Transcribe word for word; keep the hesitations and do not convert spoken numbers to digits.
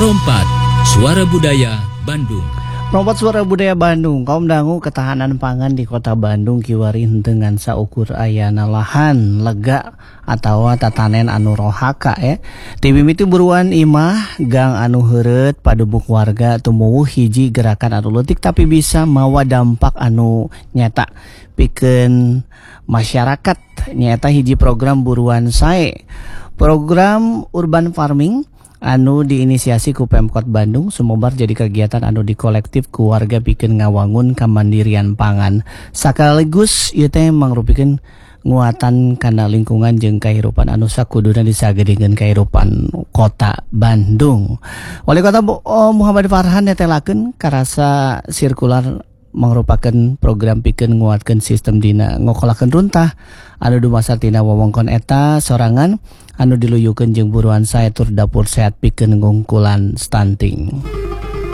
Perompat Suara Budaya Bandung. Perompat Suara Budaya Bandung, kaum dangu ketahanan pangan di kota Bandung kiwari dengan saukur ayana lahan lega atau tatanen anu rohaka ya. Di mimiti buruan imah gang anu heureut padebuk warga tumuwuh hiji gerakan anu leutik tapi bisa mawa dampak anu nyata pikeun masyarakat. Nyata hiji program buruan sae. Program urban farming anu diinisiasi ku Pemkot Bandung sumobar jadi kegiatan anu dikolektif ku warga bikin ngawangun kamandirian pangan sakaligus ieu teh mangrupikeun nguatan kana lingkungan jeung kahirupan anu sakuduna disagedeungeun kahirupan kota Bandung. Wali Kota oh, Muhammad Farhan netelakeun karasa sirkular merupakan program pikeun nguatkeun sistem dina ngokolakeun runtah anu dumasar tina wewengkon eta sorangan anu diluyukeun jeung buruan sae tur dapur sehat pikeun ngungkulan stunting.